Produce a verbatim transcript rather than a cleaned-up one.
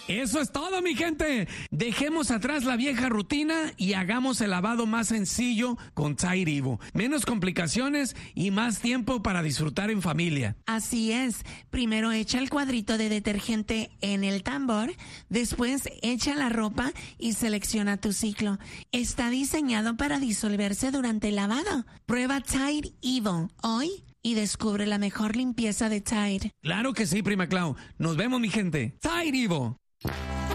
Eso es todo, mi gente. Dejemos atrás la vieja rutina y hagamos el lavado más sencillo con Tide Evo. Menos complicaciones y más tiempo para disfrutar en familia. Así es. Primero echa el cuadrito de detergente en el tambor, después echa la ropa y selecciona tu ciclo. Está diseñado para disolverse durante el lavado. Prueba Tide Evo hoy y descubre la mejor limpieza de Tide. Claro que sí, prima Clau. Nos vemos, mi gente. Tide Evo.